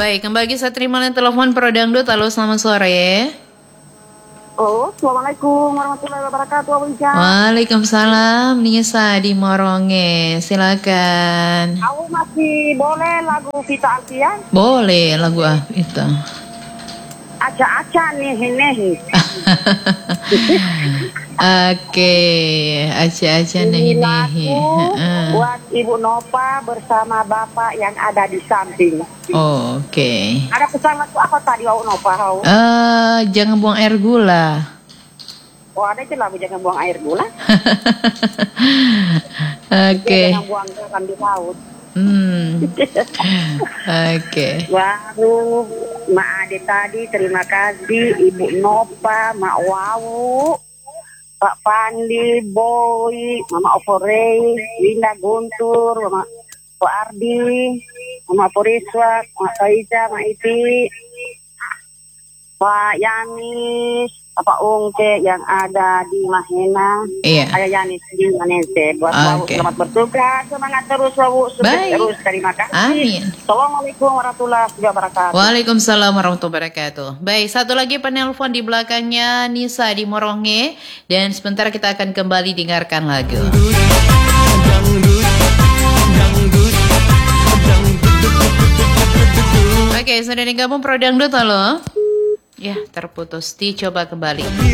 Baik, kembali saya terima telepon Pro Dangdut. Halo, selamat sore. Oh, Assalamualaikum warahmatullahi wabarakatuh, Abang Ica. Waalaikumsalam, Nisa di Moronge. Silakan. Aku masih boleh lagu Vita Alfian? Boleh lagu itu. Aca-aca nih. Oke, aja Ini nehi. lagu buat Ibu Nova bersama Bapak yang ada di samping. Oke. Ada pesan lagu apa tadi, Ibu Nova? Jangan buang air gula. Oh, ada itu lagu Jangan Buang Air Gula. Oke. Jangan buang garam di laut. Oke. Baru Mak Ade tadi, terima kasih Ibu Nova, Mak Wawu, Pak Pandi, Boy, Mama Oforei, Linda Guntur, Mama Pak Ardi, Mama Poriswa, Mak Saisa, Mak Iti, Pak Yanis, Pak Ungke yang ada di Mahena. Iya. Ayah Yanis di Manese. Buat Wawu selamat bertugas, semangat terus Wawu, sukses terus. Terima kasih. Amin. Assalamualaikum warahmatullahi wabarakatuh. Waalaikumsalam warahmatullahi wabarakatuh. Baik, satu lagi penelpon di belakangnya Nisa di Moronge. Dan sebentar kita akan kembali dengarkan lagu. Oke, sudah digabung Pro Dangdut, halo. Ya, terputus. Dicoba kembali.